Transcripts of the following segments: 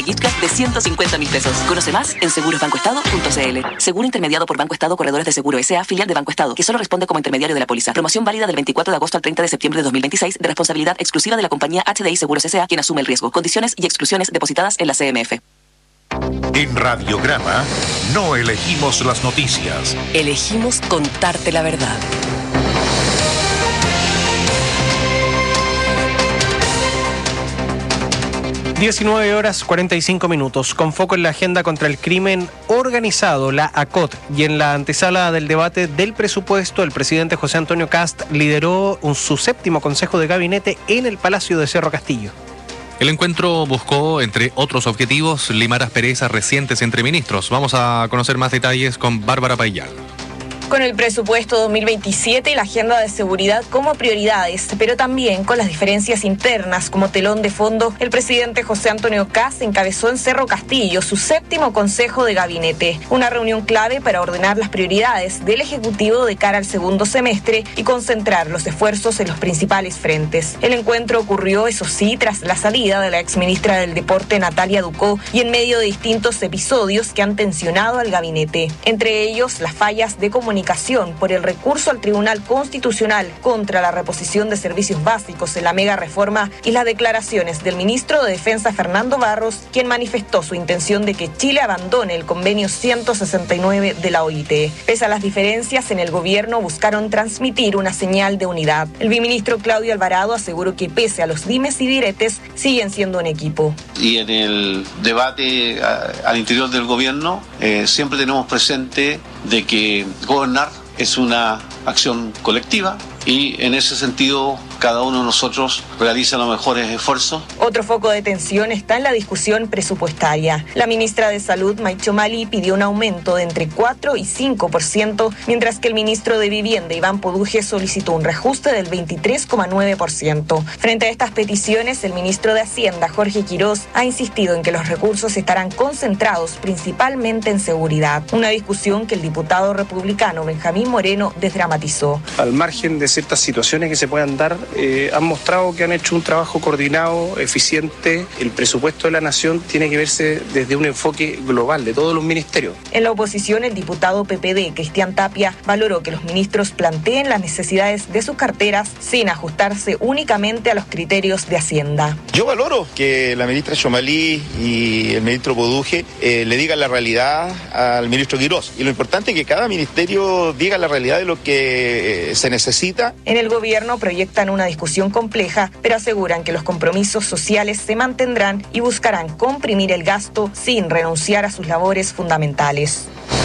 gift card de 150.000 pesos. Conoce más en segurosbancoestado.cl. Seguro intermediado por Banco Estado Corredores de Seguro S.A., filial de Banco Estado, que solo responde como intermediario de la póliza. Promoción válida del 24 de agosto al 30 de septiembre de 2026, de responsabilidad exclusiva de la compañía HDI Seguros S.A., quien asume el riesgo. Condiciones y exclusiones depositadas en la CMF. En Radiograma no elegimos las noticias. Elegimos contarte la verdad. 19:45, con foco en la agenda contra el crimen organizado, la ACOT, y en la antesala del debate del presupuesto, el presidente José Antonio Kast lideró su 7º Consejo de Gabinete en el Palacio de Cerro Castillo. El encuentro buscó, entre otros objetivos, limar asperezas recientes entre ministros. Vamos a conocer más detalles con Bárbara Payán. Con el presupuesto 2027 y la agenda de seguridad como prioridades, pero también con las diferencias internas como telón de fondo, el presidente José Antonio Kast encabezó en Cerro Castillo su 7º Consejo de Gabinete, una reunión clave para ordenar las prioridades del Ejecutivo de cara al segundo semestre y concentrar los esfuerzos en los principales frentes. El encuentro ocurrió, eso sí, tras la salida de la exministra del Deporte Natalia Ducó y en medio de distintos episodios que han tensionado al gabinete, entre ellos las fallas de comunicación por el recurso al Tribunal Constitucional contra la reposición de servicios básicos en la mega reforma y las declaraciones del ministro de Defensa Fernando Barros, quien manifestó su intención de que Chile abandone el convenio 169 de la OIT. Pese a las diferencias en el gobierno, buscaron transmitir una señal de unidad. El viceministro Claudio Alvarado aseguró que pese a los dimes y diretes, siguen siendo un equipo. Y en el debate al interior del gobierno, siempre tenemos presente de que gobernar es una acción colectiva y en ese sentido cada uno de nosotros realiza los mejores esfuerzos. Otro foco de tensión está en la discusión presupuestaria. La ministra de Salud, Maicho Mali, pidió un aumento de entre 4 y 5%, mientras que el ministro de Vivienda, Iván Poduje, solicitó un reajuste del 23,9%. Frente a estas peticiones, el ministro de Hacienda, Jorge Quirós, ha insistido en que los recursos estarán concentrados principalmente en seguridad, una discusión que el diputado republicano Benjamín Moreno desdramatizó. Al margen de ciertas situaciones que se puedan dar, han mostrado que han hecho un trabajo coordinado, eficiente. El presupuesto de la Nación tiene que verse desde un enfoque global de todos los ministerios. En la oposición, el diputado PPD, Cristian Tapia, valoró que los ministros planteen las necesidades de sus carteras sin ajustarse únicamente a los criterios de Hacienda. Yo valoro que la ministra Chomalí y el ministro Poduje le digan la realidad al ministro Quirós. Y lo importante es que cada ministerio diga la realidad de lo que se necesita. En el gobierno proyectan una discusión compleja, pero aseguran que los compromisos sociales se mantendrán y buscarán comprimir el gasto sin renunciar a sus labores fundamentales.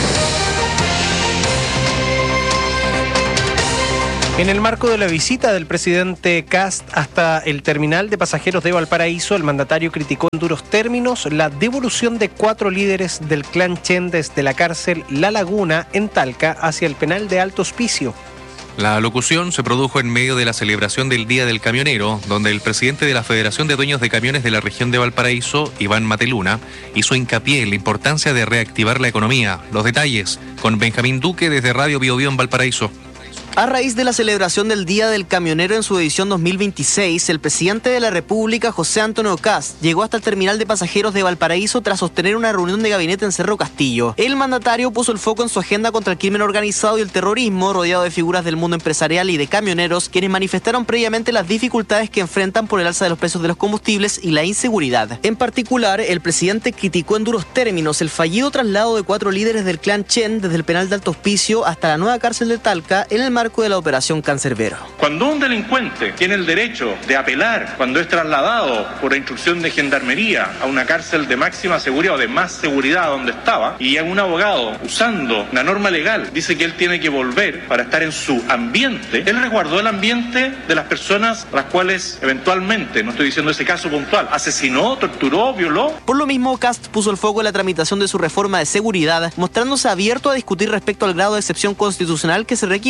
En el marco de la visita del presidente Kast hasta el terminal de pasajeros de Valparaíso, el mandatario criticó en duros términos la devolución de 4 líderes del clan Chen desde la cárcel La Laguna en Talca hacia el penal de Alto Hospicio. La locución se produjo en medio de la celebración del Día del Camionero, donde el presidente de la Federación de Dueños de Camiones de la región de Valparaíso, Iván Mateluna, hizo hincapié en la importancia de reactivar la economía. Los detalles con Benjamín Duque desde Radio Bio Bio en Valparaíso. A raíz de la celebración del Día del Camionero en su edición 2026, el presidente de la República, José Antonio Kast, llegó hasta el terminal de pasajeros de Valparaíso tras sostener una reunión de gabinete en Cerro Castillo. El mandatario puso el foco en su agenda contra el crimen organizado y el terrorismo, rodeado de figuras del mundo empresarial y de camioneros, quienes manifestaron previamente las dificultades que enfrentan por el alza de los precios de los combustibles y la inseguridad. En particular, el presidente criticó en duros términos el fallido traslado de 4 líderes del clan Chen desde el penal de Alto Hospicio hasta la nueva cárcel de Talca en el marco de la operación Cancerbero. Cuando un delincuente tiene el derecho de apelar cuando es trasladado por instrucción de gendarmería a una cárcel de máxima seguridad o de más seguridad donde estaba, y un abogado usando la norma legal dice que él tiene que volver para estar en su ambiente, él resguardó el ambiente de las personas a las cuales eventualmente, no estoy diciendo ese caso puntual, asesinó, torturó, violó. Por lo mismo, Kast puso el foco en la tramitación de su reforma de seguridad, mostrándose abierto a discutir respecto al grado de excepción constitucional que se requiere, pero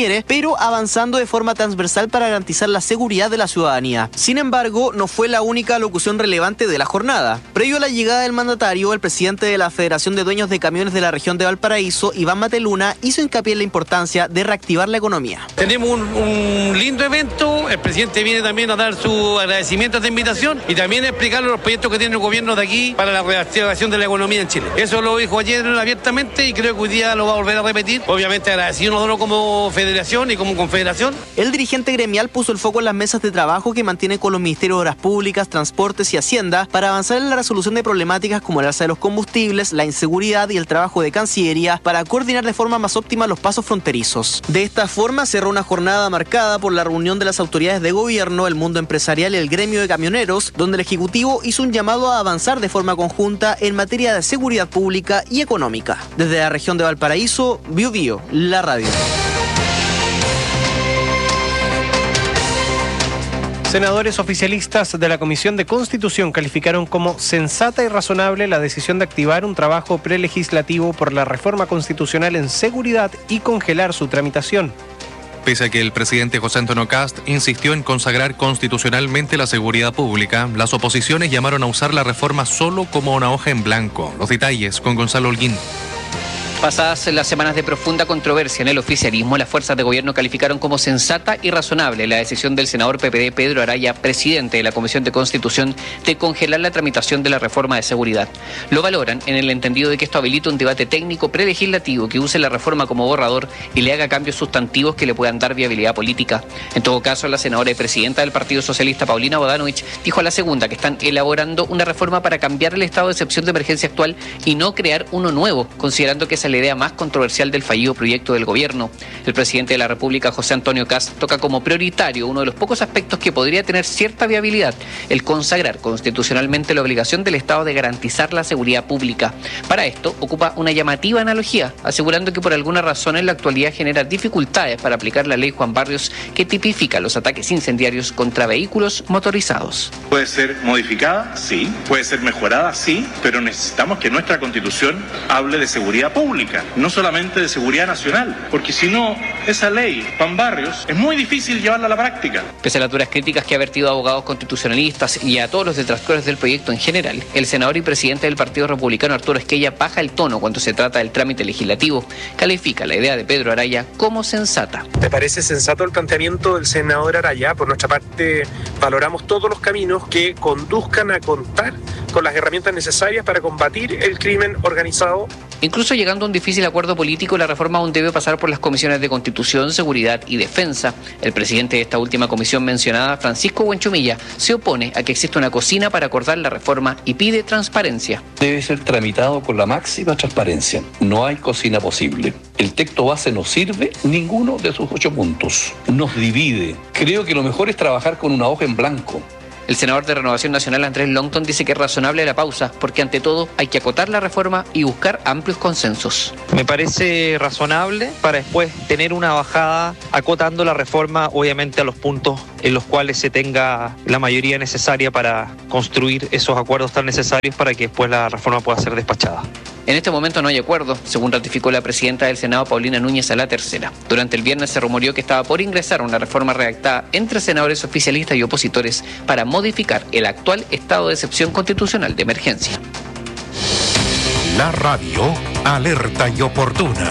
pero avanzando de forma transversal para garantizar la seguridad de la ciudadanía. Sin embargo, no fue la única alocución relevante de la jornada. Previo a la llegada del mandatario, el presidente de la Federación de Dueños de Camiones de la región de Valparaíso, Iván Mateluna, hizo hincapié en la importancia de reactivar la economía. Tenemos un lindo evento, el presidente viene también a dar su agradecimiento a esta invitación y también a explicar los proyectos que tiene el gobierno de aquí para la reactivación de la economía en Chile. Eso lo dijo ayer abiertamente y creo que hoy día lo va a volver a repetir. Obviamente agradecido nosotros como federación y como confederación. El dirigente gremial puso el foco en las mesas de trabajo que mantiene con los Ministerios de Obras Públicas, Transportes y Hacienda para avanzar en la resolución de problemáticas como el alza de los combustibles, la inseguridad y el trabajo de Cancillería para coordinar de forma más óptima los pasos fronterizos. De esta forma cerró una jornada marcada por la reunión de las autoridades de gobierno, el mundo empresarial y el gremio de camioneros, donde el Ejecutivo hizo un llamado a avanzar de forma conjunta en materia de seguridad pública y económica. Desde la región de Valparaíso, BioBio, la radio. Senadores oficialistas de la Comisión de Constitución calificaron como sensata y razonable la decisión de activar un trabajo prelegislativo por la reforma constitucional en seguridad y congelar su tramitación. Pese a que el presidente José Antonio Kast insistió en consagrar constitucionalmente la seguridad pública, las oposiciones llamaron a usar la reforma solo como una hoja en blanco. Los detalles con Gonzalo Holguín. Pasadas las semanas de profunda controversia en el oficialismo, las fuerzas de gobierno calificaron como sensata y razonable la decisión del senador PPD Pedro Araya, presidente de la Comisión de Constitución, de congelar la tramitación de la reforma de seguridad. Lo valoran en el entendido de que esto habilita un debate técnico prelegislativo que use la reforma como borrador y le haga cambios sustantivos que le puedan dar viabilidad política. En todo caso, la senadora y presidenta del Partido Socialista, Paulina Bodanovich, dijo a La Segunda que están elaborando una reforma para cambiar el estado de excepción de emergencia actual y no crear uno nuevo, considerando que esa es la idea más controversial del fallido proyecto del gobierno. El presidente de la República, José Antonio Kast, toca como prioritario uno de los pocos aspectos que podría tener cierta viabilidad, el consagrar constitucionalmente la obligación del Estado de garantizar la seguridad pública. Para esto, ocupa una llamativa analogía, asegurando que por alguna razón en la actualidad genera dificultades para aplicar la ley Juan Barrios que tipifica los ataques incendiarios contra vehículos motorizados. Puede ser modificada, sí. Puede ser mejorada, sí. Pero necesitamos que nuestra Constitución hable de seguridad pública, no solamente de seguridad nacional, porque si no, esa ley, Juan Barrios, es muy difícil llevarla a la práctica. Pese a las duras críticas que ha vertido a abogados constitucionalistas y a todos los detractores del proyecto en general, el senador y presidente del Partido Republicano, Arturo Esquella, baja el tono cuando se trata del trámite legislativo. Califica la idea de Pedro Araya como sensata. Me parece sensato el planteamiento del senador Araya. Por nuestra parte, valoramos todos los caminos que conduzcan a contar con las herramientas necesarias para combatir el crimen organizado. Incluso llegando a un difícil acuerdo político, la reforma aún debe pasar por las comisiones de Constitución, Seguridad y Defensa. El presidente de esta última comisión mencionada, Francisco Buenchumilla, se opone a que exista una cocina para acordar la reforma y pide transparencia. Debe ser tramitado con la máxima transparencia. No hay cocina posible. El texto base no sirve ninguno de sus 8 puntos. Nos divide. Creo que lo mejor es trabajar con una hoja en blanco. El senador de Renovación Nacional, Andrés Longton, dice que es razonable la pausa, porque ante todo hay que acotar la reforma y buscar amplios consensos. Me parece razonable para después tener una bajada acotando la reforma, obviamente a los puntos en los cuales se tenga la mayoría necesaria para construir esos acuerdos tan necesarios para que después la reforma pueda ser despachada. En este momento no hay acuerdo, según ratificó la presidenta del Senado, Paulina Núñez, a la tercera. Durante el viernes se rumoreó que estaba por ingresar una reforma redactada entre senadores oficialistas y opositores para modificar el actual estado de excepción constitucional de emergencia. La radio, alerta y oportuna.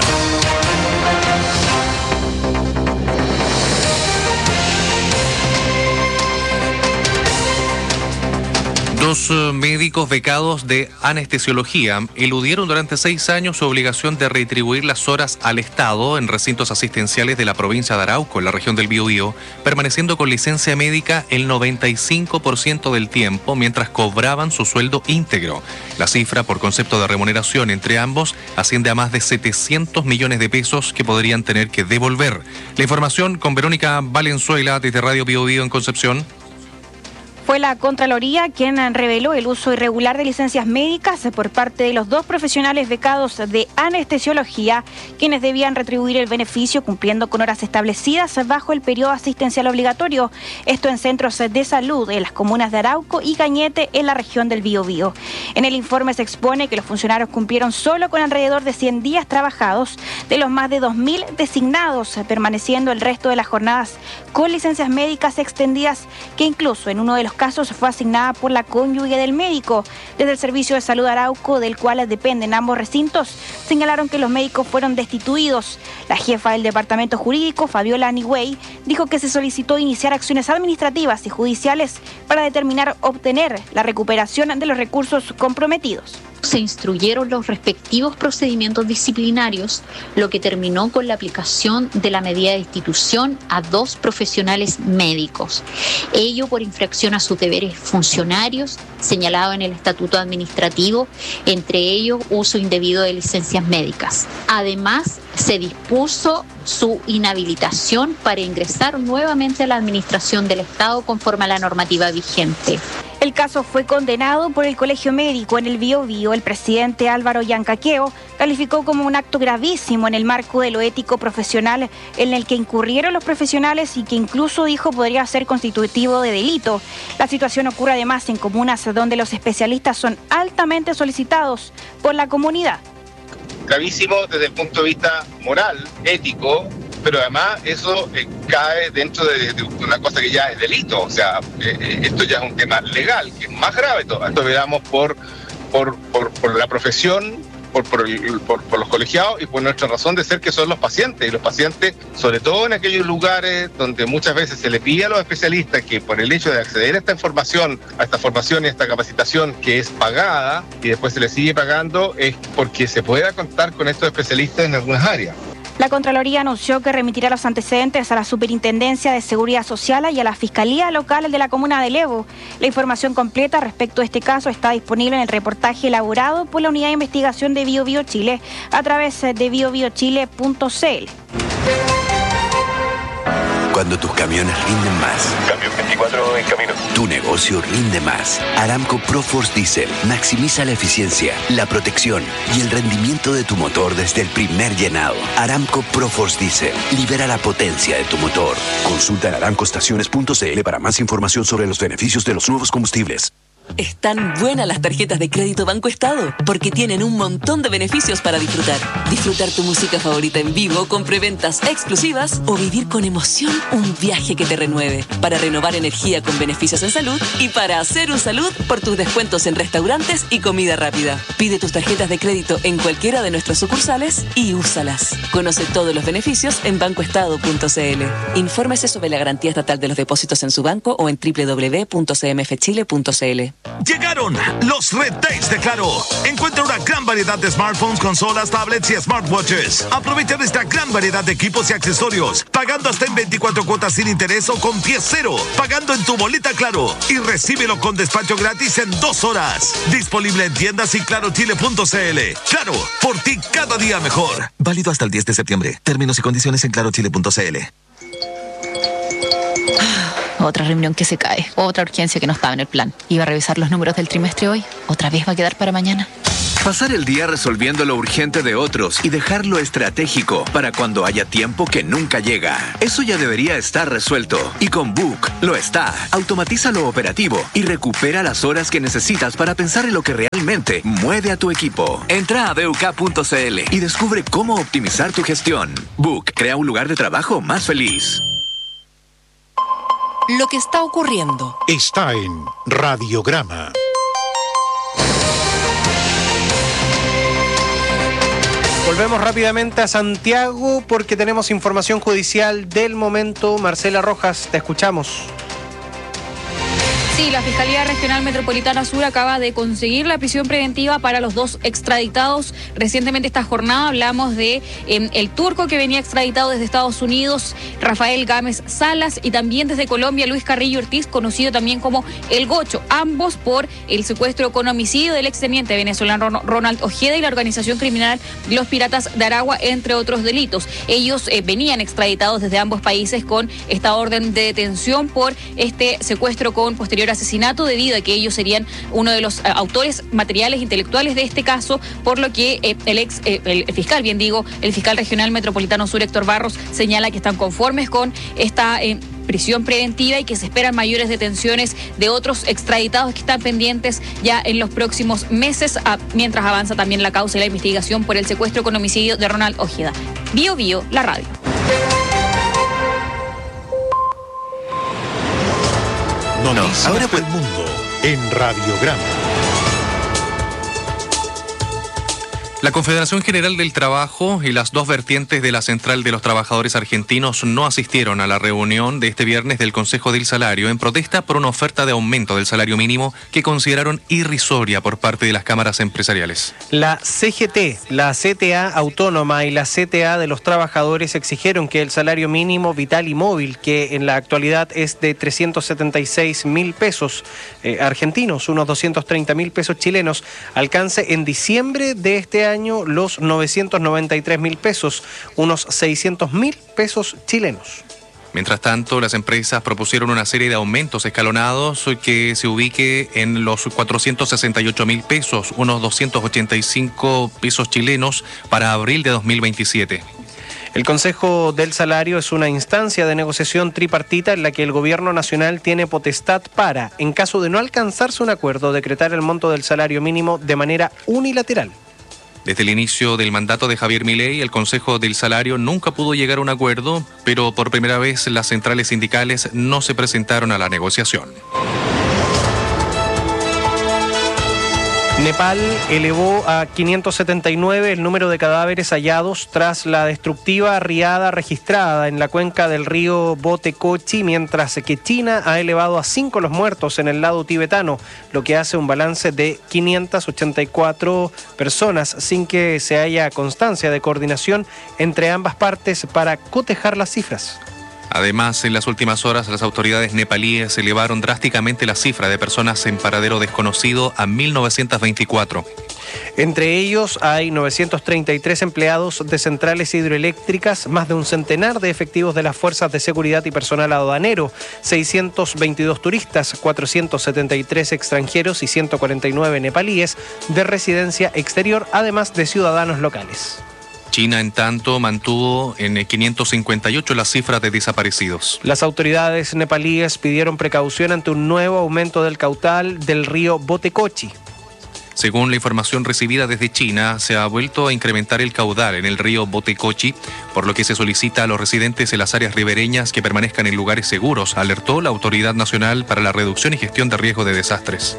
Dos médicos becados de anestesiología eludieron durante 6 años su obligación de retribuir las horas al Estado en recintos asistenciales de la provincia de Arauco, en la región del Biobío, permaneciendo con licencia médica el 95% del tiempo mientras cobraban su sueldo íntegro. La cifra, por concepto de remuneración entre ambos, asciende a más de 700 millones de pesos que podrían tener que devolver. La información con Verónica Valenzuela desde Radio Biobío en Concepción. Fue la Contraloría quien reveló el uso irregular de licencias médicas por parte de los 2 profesionales becados de anestesiología, quienes debían retribuir el beneficio cumpliendo con horas establecidas bajo el periodo asistencial obligatorio. Esto en centros de salud en las comunas de Arauco y Cañete, en la región del Biobío. En el informe se expone que los funcionarios cumplieron solo con alrededor de 100 días trabajados, de los más de 2.000 designados, permaneciendo el resto de las jornadas con licencias médicas extendidas, que incluso en uno de los casos fue asignada por la cónyuge del médico. Desde el Servicio de Salud Arauco, del cual dependen ambos recintos, señalaron que los médicos fueron destituidos. La jefa del Departamento Jurídico, Fabiola Anigüey, dijo que se solicitó iniciar acciones administrativas y judiciales para determinar obtener la recuperación de los recursos comprometidos. Se instruyeron los respectivos procedimientos disciplinarios, lo que terminó con la aplicación de la medida de destitución a 2 profesionales médicos. Ello por infracción a sus deberes funcionarios, señalado en el Estatuto Administrativo, entre ellos uso indebido de licencias médicas. Además, se dispuso su inhabilitación para ingresar nuevamente a la administración del Estado conforme a la normativa vigente. El caso fue condenado por el Colegio Médico en el Biobío. El presidente Álvaro Yancaqueo calificó como un acto gravísimo en el marco de lo ético profesional en el que incurrieron los profesionales y que incluso dijo podría ser constitutivo de delito. La situación ocurre además en comunas donde los especialistas son altamente solicitados por la comunidad. Gravísimo desde el punto de vista moral, ético, pero además eso cae dentro de una cosa que ya es delito, o sea, esto ya es un tema legal, que es más grave todo. Esto veamos por la profesión, por los colegiados y por nuestra razón de ser, que son los pacientes. Y los pacientes, sobre todo en aquellos lugares donde muchas veces se le pide a los especialistas que por el hecho de acceder a esta información, a esta formación y a esta capacitación que es pagada y después se le sigue pagando, es porque se pueda contar con estos especialistas en algunas áreas. La Contraloría anunció que remitirá los antecedentes a la Superintendencia de Seguridad Social y a la Fiscalía Local de la Comuna de Levo. La información completa respecto a este caso está disponible en el reportaje elaborado por la Unidad de Investigación de Biobío Chile a través de biobiochile.cl. Cuando tus camiones rinden más. Camión 24 en camino. Tu negocio rinde más. Aramco ProForce Diesel maximiza la eficiencia, la protección y el rendimiento de tu motor desde el primer llenado. Aramco ProForce Diesel libera la potencia de tu motor. Consulta en aramcoestaciones.cl para más información sobre los beneficios de los nuevos combustibles. Están buenas las tarjetas de crédito Banco Estado porque tienen un montón de beneficios para disfrutar. Disfrutar tu música favorita en vivo con preventas exclusivas o vivir con emoción un viaje que te renueve. Para renovar energía con beneficios en salud y para hacer un salud por tus descuentos en restaurantes y comida rápida. Pide tus tarjetas de crédito en cualquiera de nuestras sucursales y úsalas. Conoce todos los beneficios en bancoestado.cl. Infórmese sobre la garantía estatal de los depósitos en su banco o en www.cmfchile.cl. Llegaron los Red Days de Claro. Encuentra una gran variedad de smartphones, consolas, tablets y smartwatches. Aprovecha de esta gran variedad de equipos y accesorios, pagando hasta en 24 cuotas sin interés o con pie cero, pagando en tu boleta Claro y recíbelo con despacho gratis en 2 horas. Disponible en tiendas y clarochile.cl. Claro, por ti cada día mejor. Válido hasta el 10 de septiembre. Términos y condiciones en clarochile.cl. Otra reunión que se cae, otra urgencia que no estaba en el plan. Iba a revisar los números del trimestre hoy, otra vez va a quedar para mañana. Pasar el día resolviendo lo urgente de otros y dejar lo estratégico para cuando haya tiempo que nunca llega. Eso ya debería estar resuelto. Y con Book lo está. Automatiza lo operativo y recupera las horas que necesitas para pensar en lo que realmente mueve a tu equipo. Entra a BUK.cl y descubre cómo optimizar tu gestión. Book crea un lugar de trabajo más feliz. Lo que está ocurriendo está en Radiograma. Volvemos rápidamente a Santiago porque tenemos información judicial del momento. Marcela Rojas, te escuchamos. Sí, la Fiscalía Regional Metropolitana Sur acaba de conseguir la prisión preventiva para los 2 extraditados. Recientemente esta jornada hablamos de el turco que venía extraditado desde Estados Unidos, Rafael Gámez Salas, y también desde Colombia, Luis Carrillo Ortiz, conocido también como El Gocho, ambos por el secuestro con homicidio del exteniente venezolano Ronald Ojeda y la organización criminal Los Piratas de Aragua, entre otros delitos. Ellos venían extraditados desde ambos países con esta orden de detención por este secuestro con posterior asesinato, debido a que ellos serían uno de los autores materiales intelectuales de este caso, por lo que el fiscal regional metropolitano sur, Héctor Barros, señala que están conformes con esta prisión preventiva y que se esperan mayores detenciones de otros extraditados que están pendientes ya en los próximos meses, mientras avanza también la causa y la investigación por el secuestro con homicidio de Ronald Ojeda. Bio Bio, la radio. Noticias ahora del mundo en Radiograma. La Confederación General del Trabajo y las dos vertientes de la Central de los Trabajadores Argentinos no asistieron a la reunión de este viernes del Consejo del Salario en protesta por una oferta de aumento del salario mínimo que consideraron irrisoria por parte de las cámaras empresariales. La CGT, la CTA Autónoma y la CTA de los Trabajadores exigieron que el salario mínimo vital y móvil, que en la actualidad es de 376.000 pesos argentinos, unos 230.000 pesos chilenos, alcance en diciembre de este año los 993.000 pesos, unos 600.000 pesos chilenos. Mientras tanto, las empresas propusieron una serie de aumentos escalonados que se ubique en los 468.000 pesos, unos 285 pesos chilenos para abril de 2027. El Consejo del Salario es una instancia de negociación tripartita en la que el Gobierno Nacional tiene potestad para, en caso de no alcanzarse un acuerdo, decretar el monto del salario mínimo de manera unilateral. Desde el inicio del mandato de Javier Milei, el Consejo del Salario nunca pudo llegar a un acuerdo, pero por primera vez las centrales sindicales no se presentaron a la negociación. Nepal elevó a 579 el número de cadáveres hallados tras la destructiva riada registrada en la cuenca del río Botecochi, mientras que China ha elevado a 5 los muertos en el lado tibetano, lo que hace un balance de 584 personas, sin que se haya constancia de coordinación entre ambas partes para cotejar las cifras. Además, en las últimas horas, las autoridades nepalíes elevaron drásticamente la cifra de personas en paradero desconocido a 1.924. Entre ellos hay 933 empleados de centrales hidroeléctricas, más de un centenar de efectivos de las fuerzas de seguridad y personal aduanero, 622 turistas, 473 extranjeros y 149 nepalíes de residencia exterior, además de ciudadanos locales. China, en tanto, mantuvo en 558 las cifras de desaparecidos. Las autoridades nepalíes pidieron precaución ante un nuevo aumento del caudal del río Botecochi. Según la información recibida desde China, se ha vuelto a incrementar el caudal en el río Botecochi, por lo que se solicita a los residentes en las áreas ribereñas que permanezcan en lugares seguros, alertó la Autoridad Nacional para la Reducción y Gestión de Riesgo de Desastres.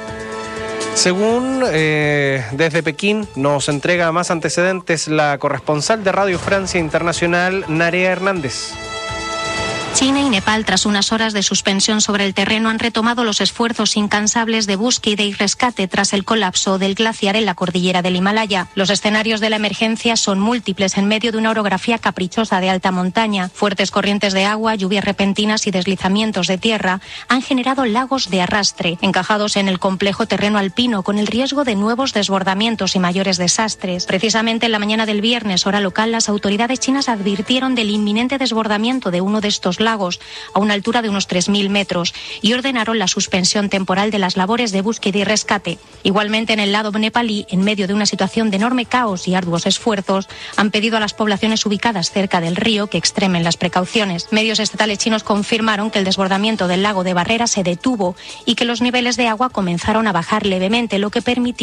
Según desde Pekín nos entrega más antecedentes la corresponsal de Radio Francia Internacional, Narea Hernández. China y Nepal, tras unas horas de suspensión sobre el terreno, han retomado los esfuerzos incansables de búsqueda y rescate tras el colapso del glaciar en la cordillera del Himalaya. Los escenarios de la emergencia son múltiples en medio de una orografía caprichosa de alta montaña. Fuertes corrientes de agua, lluvias repentinas y deslizamientos de tierra han generado lagos de arrastre, encajados en el complejo terreno alpino, con el riesgo de nuevos desbordamientos y mayores desastres. Precisamente en la mañana del viernes, hora local, las autoridades chinas advirtieron del inminente desbordamiento de uno de estos lagos a una altura de unos 3.000 metros y ordenaron la suspensión temporal de las labores de búsqueda y rescate. Igualmente, en el lado nepalí, en medio de una situación de enorme caos y arduos esfuerzos, han pedido a las poblaciones ubicadas cerca del río que extremen las precauciones. Medios estatales chinos confirmaron que el desbordamiento del lago de Barrera se detuvo y que los niveles de agua comenzaron a bajar levemente, lo que permitió